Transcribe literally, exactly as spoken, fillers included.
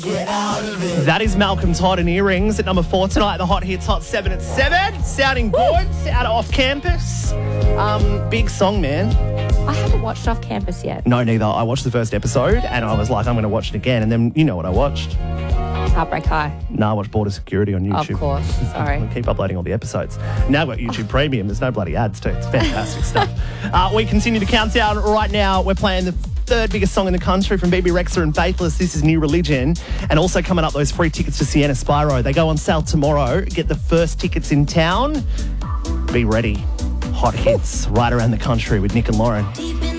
That is Malcolm Todd and Earrings at number four tonight. The Hot Hits Hot seven at seven. Sounding good. Out of Off Campus. Um, big song, man. I haven't watched Off Campus yet. No, neither. I watched the first episode and I was like, I'm going to watch it again. And then you know what I watched? Heartbreak High. No, I watched Border Security on YouTube. Of course. Sorry. I keep uploading all the episodes. Now I've got YouTube Premium. There's no bloody ads too. It's fantastic stuff. Uh, we continue to count down right now. We're playing the third biggest song in the country from B B Rexa and Faithless. This is New Religion. And also coming up, those free tickets to Sienna Spyro. They go on sale tomorrow. Get the first tickets in town. Be ready. Hot hits right around the country with Nick and Lauren. Deep in